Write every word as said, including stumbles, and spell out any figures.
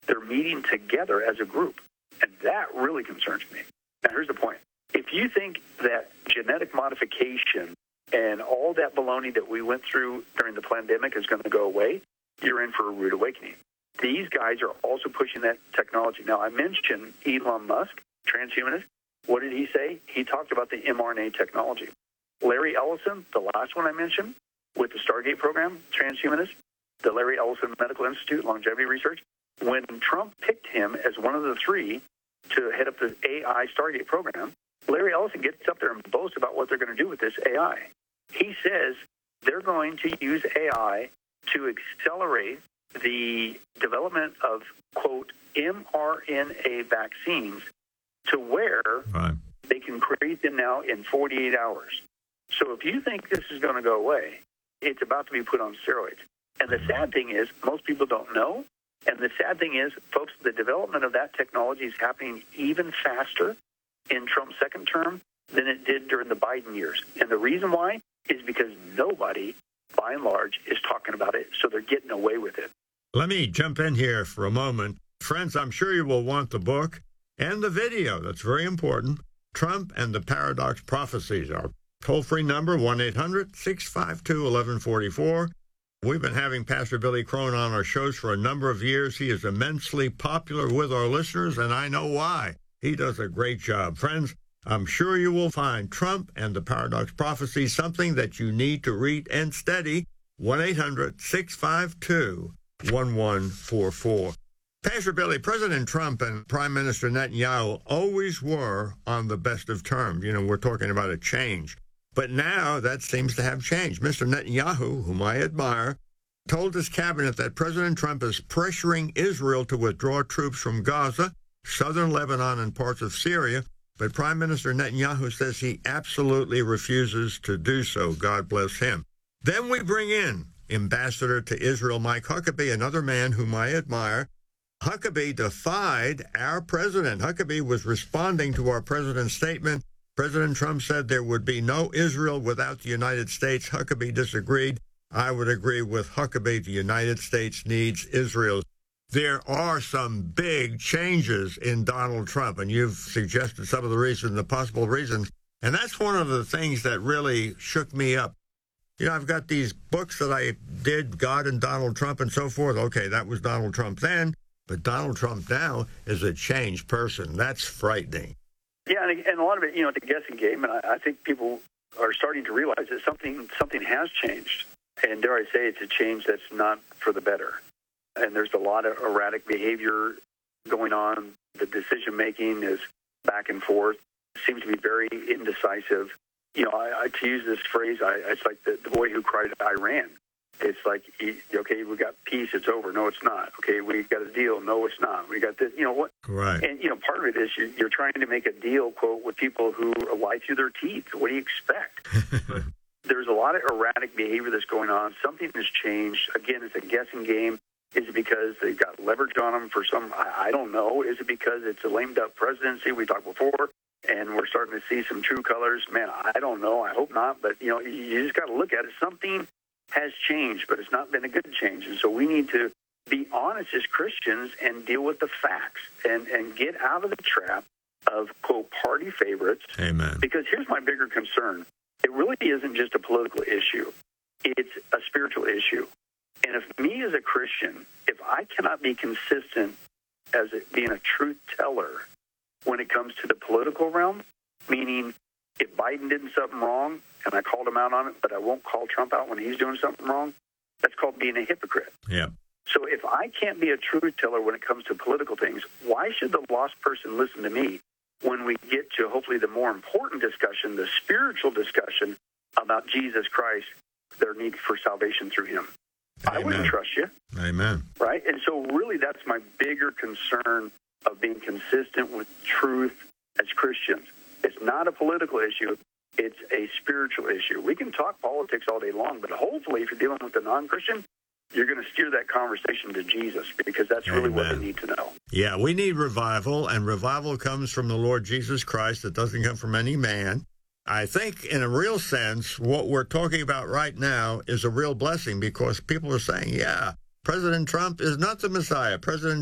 They're meeting together as a group. And that really concerns me. Now, here's the point. If you think that genetic modification and all that baloney that we went through during the pandemic is going to go away, you're in for a rude awakening. These guys are also pushing that technology. Now, I mentioned Elon Musk, transhumanist. What did he say? He talked about the mRNA technology. Larry Ellison, the last one I mentioned, with the Stargate program, transhumanist, the Larry Ellison Medical Institute, longevity research, when Trump picked him as one of the three to head up the A I Stargate program, Larry Ellison gets up there and boasts about what they're going to do with this A I. He says they're going to use A I to accelerate the development of, quote, mRNA vaccines to where right. they can create them now in forty-eight hours. So if you think this is going to go away, it's about to be put on steroids. And the sad thing is, most people don't know. And the sad thing is, folks, the development of that technology is happening even faster in Trump's second term than it did during the Biden years. And the reason why is because nobody, by and large, is talking about it, so they're getting away with it. Let me jump in here for a moment. Friends, I'm sure you will want the book and the video. That's very important. Trump and the Paradox Prophecies. Our toll-free number, one eight hundred six five two one one four four. We've been having Pastor Billy Crone on our shows for a number of years. He is immensely popular with our listeners, and I know why. He does a great job. Friends, I'm sure you will find Trump and the Paradox Prophecy something that you need to read and study. one eight hundred six five two one one four four. Pastor Billy, President Trump and Prime Minister Netanyahu always were on the best of terms. You know, we're talking about a change. But now that seems to have changed. Mister Netanyahu, whom I admire, told his cabinet that President Trump is pressuring Israel to withdraw troops from Gaza, southern Lebanon, and parts of Syria. But Prime Minister Netanyahu says he absolutely refuses to do so. God bless him. Then we bring in Ambassador to Israel Mike Huckabee, another man whom I admire. Huckabee defied our president. Huckabee was responding to our president's statement. President Trump said there would be no Israel without the United States. Huckabee disagreed. I would agree with Huckabee. The United States needs Israel. There are some big changes in Donald Trump, and you've suggested some of the reasons, the possible reasons. And that's one of the things that really shook me up. You know, I've got these books that I did, God and Donald Trump and so forth. Okay, that was Donald Trump then, but Donald Trump now is a changed person. That's frightening. Yeah, and, and a lot of it, you know, it's a guessing game, and I, I think people are starting to realize that something something has changed. And dare I say, it's a change that's not for the better. And there's a lot of erratic behavior going on. The decision-making is back and forth. It seems to be very indecisive. You know, I, I, to use this phrase, I, it's like the, the boy who cried Iran. It's like, okay, we got peace, it's over. No, it's not. Okay, we got a deal. No, it's not. We got this. You know what? Right. And, you know, part of it is you're, you're trying to make a deal, quote, with people who lie through their teeth. What do you expect? There's a lot of erratic behavior that's going on. Something has changed. Again, it's a guessing game. Is it because they got leverage on them for some, I, I don't know. Is it because it's a lame duck presidency we talked before, and we're starting to see some true colors? Man, I don't know. I hope not. But, you know, you just got to look at it. Something has changed, but it's not been a good change. And so we need to be honest as Christians and deal with the facts and, and get out of the trap of, quote, party favorites. Amen. Because here's my bigger concern. It really isn't just a political issue. It's a spiritual issue. And if me as a Christian, if I cannot be consistent as being a truth teller when it comes to the political realm, meaning if Biden did something wrong and I called him out on it, but I won't call Trump out when he's doing something wrong, that's called being a hypocrite. Yeah. So if I can't be a truth teller when it comes to political things, why should the lost person listen to me when we get to hopefully the more important discussion, the spiritual discussion about Jesus Christ, their need for salvation through him? Amen. I wouldn't trust you. Amen. Right? And so really that's my bigger concern of being consistent with truth as Christians. It's not a political issue. It's a spiritual issue. We can talk politics all day long, but hopefully if you're dealing with a non-Christian, you're going to steer that conversation to Jesus, because that's really Amen. What they need to know. Yeah, we need revival, and revival comes from the Lord Jesus Christ. It doesn't come from any man. I think in a real sense, what we're talking about right now is a real blessing, because people are saying, yeah, President Trump is not the Messiah. President